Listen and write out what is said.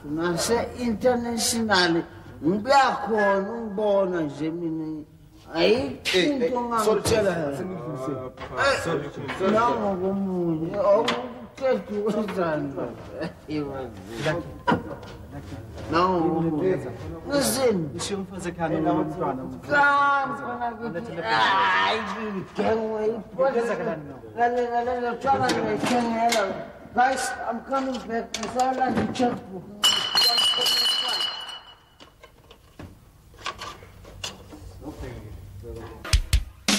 nase-international ngiyakhona ungibona nje mina ayikho into ngangitshela nangokomunye okuqeda ukwenzani nangokomunye ngizini Ngishiyo umfazi ekhaya nomntwana. Guys, I'm coming back. I saw like a checkbook.